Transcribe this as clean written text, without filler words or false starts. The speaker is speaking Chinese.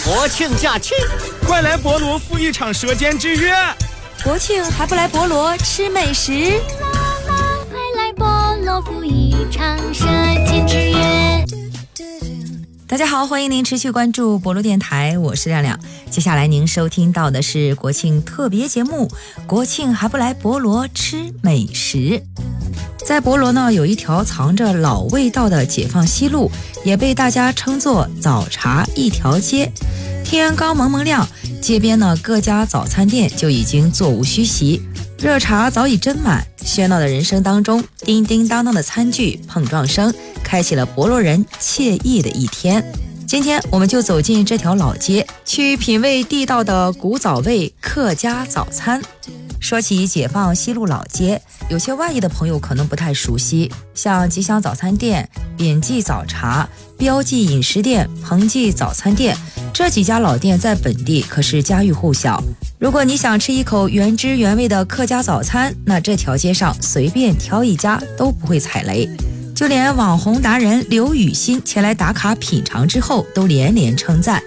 国庆假期， 快来博罗赴一场舌尖之约。 国庆还不来博罗吃美食？ 快来博罗赴一场舌尖之约。 大家好，欢迎您持续关注博罗电台，我是亮亮。接下来您收听到的是国庆特别节目，国庆还不来博罗吃美食。在博罗呢，有一条藏着老味道的解放西路，也被大家称作早茶一条街。天刚蒙蒙亮，街边呢各家早餐店就已经座无虚席，热茶早已斟满。喧闹的人生当中，叮叮当当的餐具碰撞声，开启了博罗人惬意的一天。今天我们就走进这条老街，去品味地道的古早味客家早餐。说起解放西路老街，有些外地的朋友可能不太熟悉，像吉祥早餐店、biển记早茶、标记饮食店、恒记早餐店，这几家老店在本地可是家喻户晓。如果你想吃一口原汁原味的客家早餐，那这条街上随便挑一家都不会踩雷。就连网红达人刘雨欣前来打卡品尝之后，都连连称赞。